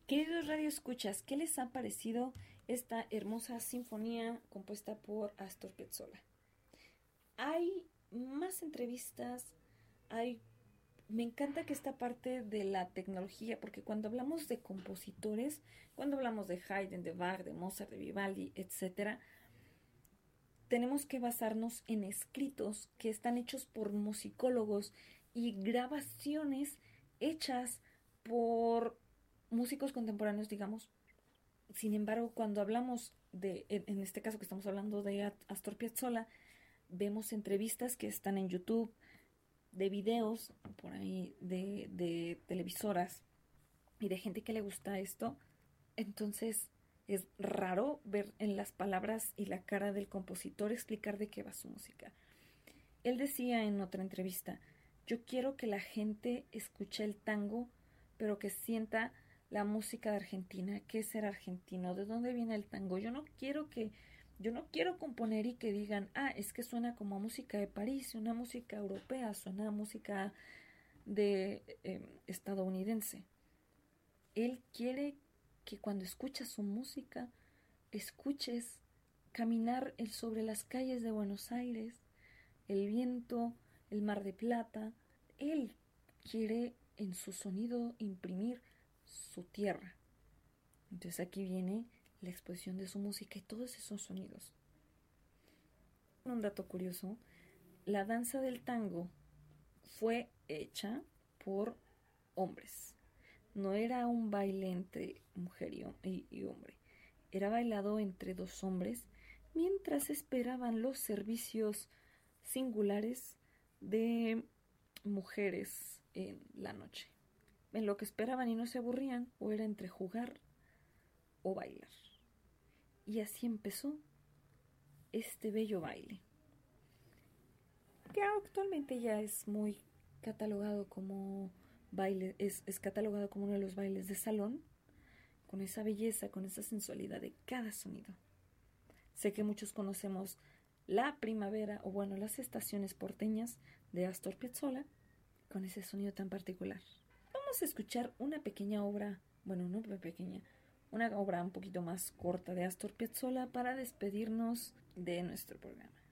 Queridos radioescuchas, ¿qué les ha parecido esta hermosa sinfonía compuesta por Astor Piazzolla? Hay más entrevistas, hay... Me encanta que esta parte de la tecnología, porque cuando hablamos de compositores, cuando hablamos de Haydn, de Bach, de Mozart, de Vivaldi, etcétera, tenemos que basarnos en escritos que están hechos por musicólogos y grabaciones hechas por músicos contemporáneos, digamos. Sin embargo, cuando hablamos en este caso que estamos hablando de Astor Piazzolla, vemos entrevistas que están en YouTube, de videos por ahí, de televisoras y de gente que le gusta esto. Entonces es raro ver en las palabras y la cara del compositor explicar de qué va su música. Él decía en otra entrevista: yo quiero que la gente escuche el tango, pero que sienta la música de Argentina. ¿Qué es ser argentino? ¿De dónde viene el tango? Yo no quiero componer y que digan, es que suena como a música de París, una música europea, suena a música de estadounidense. Él quiere que cuando escuchas su música, escuches caminar sobre las calles de Buenos Aires, el viento, el mar de plata. Él quiere en su sonido imprimir su tierra. Entonces aquí viene la exposición de su música y todos esos sonidos. Un dato curioso: la danza del tango fue hecha por hombres. No era un baile entre mujer y hombre. Era bailado entre dos hombres mientras esperaban los servicios singulares de mujeres en la noche. En lo que esperaban y no se aburrían, o era entre jugar o bailar. Y así empezó este bello baile, que actualmente ya es muy catalogado como baile, es catalogado como uno de los bailes de salón, con esa belleza, con esa sensualidad de cada sonido. Sé que muchos conocemos la primavera, o bueno, las estaciones porteñas de Astor Piazzolla, con ese sonido tan particular. Vamos a escuchar una pequeña obra, bueno, no pequeña, una obra un poquito más corta de Astor Piazzolla para despedirnos de nuestro programa.